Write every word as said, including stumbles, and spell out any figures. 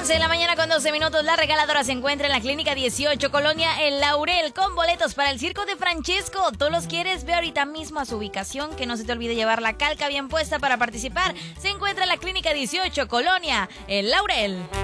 once de la mañana con doce minutos. La regaladora se encuentra en la Clínica dieciocho, Colonia El Laurel, con boletos para el Circo de Francesco. ¿Tú los quieres? Ve ahorita mismo a su ubicación, que no se te olvide llevar la calca bien puesta para participar. Se encuentra en la Clínica dieciocho, Colonia El Laurel.